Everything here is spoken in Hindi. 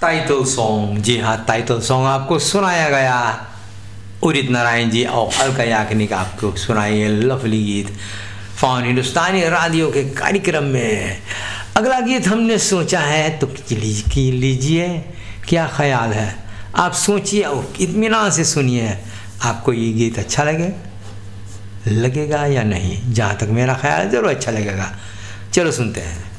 टाइटल सॉन्ग, जी हाँ, टाइटल सॉन्ग आपको सुनाया गया उदित नारायण जी और अलका याग्निक आपको सुनाइए लवली गीत फॉन हिंदुस्तानी रेडियो के कार्यक्रम में। अगला गीत हमने सोचा है तो लीजिए, क्या ख्याल है आप सोचिए और इत्मीनान से सुनिए, आपको ये गीत अच्छा लगेगा या नहीं। जहाँ तक मेरा ख्याल है ज़रूर अच्छा लगेगा। चलो सुनते हैं।